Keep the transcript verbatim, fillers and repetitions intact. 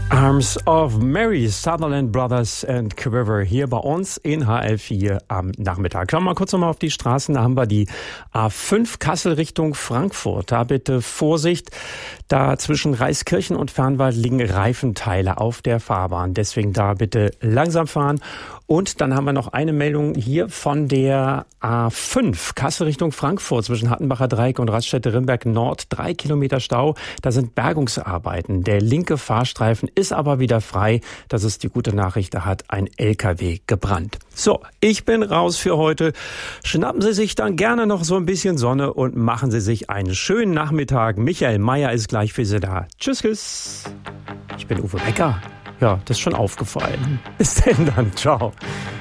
Arms of Mary, Sutherland Brothers and Quiver hier bei uns in H L vier am Nachmittag. Schauen wir mal kurz nochmal auf die Straßen. Da haben wir die A fünf Kassel Richtung Frankfurt. Da bitte Vorsicht. Da zwischen Reiskirchen und Fernwald liegen Reifenteile auf der Fahrbahn. Deswegen da bitte langsam fahren. Und dann haben wir noch eine Meldung hier von der A fünf Kassel Richtung Frankfurt zwischen Hattenbacher Dreieck und Raststätte Rimberg Nord. Drei Kilometer Stau. Da sind Bergungsarbeiten. Der linke Fahrstreifen ist aber wieder frei. Das ist die gute Nachricht. Da hat ein L K W gebrannt. So, ich bin raus für heute. Schnappen Sie sich dann gerne noch so ein bisschen Sonne und machen Sie sich einen schönen Nachmittag. Michael Mayer ist gleich für Sie da. Tschüss, tschüss. Ich bin Uwe Becker. Ja, das ist schon aufgefallen. Bis denn dann. Ciao.